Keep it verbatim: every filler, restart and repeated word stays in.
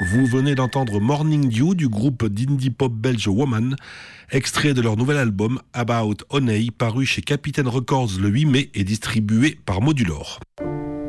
Vous venez d'entendre Morning Dew du groupe d'indie pop belge Woman, extrait de leur nouvel album About Honey, paru chez Capitaine Records le huit mai et distribué par Modulor.